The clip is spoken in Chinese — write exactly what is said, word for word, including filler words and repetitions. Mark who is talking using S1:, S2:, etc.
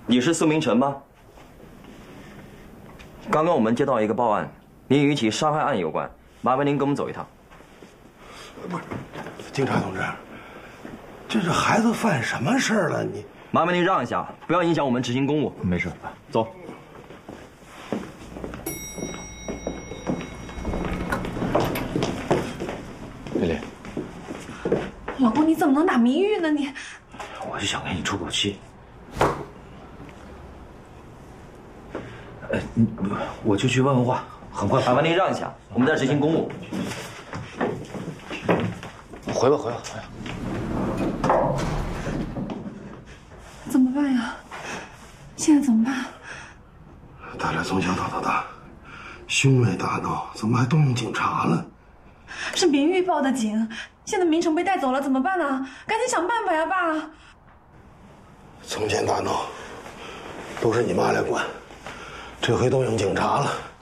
S1: 你是苏明成吗？刚刚我们接到一个报案，您与一起杀害案有关，麻烦您跟我们走一趟。
S2: 不是，警察同志，这是孩子犯什么事儿了？你
S1: 麻烦您让一下，不要影响我们执行公务。
S3: 没事，
S1: 走。
S3: 丽丽，
S4: 老公，你怎么能打明玉呢？你，
S3: 我就想给你出口气。呃，你我就去问问话，很快。
S1: 麻烦您让一下，我们在执行公务。
S3: 回吧，回吧，回吧。
S4: 怎么办呀？现在怎么办？
S2: 大家从小打到大，兄妹大闹，怎么还动用警察了？
S4: 是明玉报的警，现在明成被带走了，怎么办呢？赶紧想办法呀，爸！
S2: 从前大闹，都是你妈来管，这回动用警察了。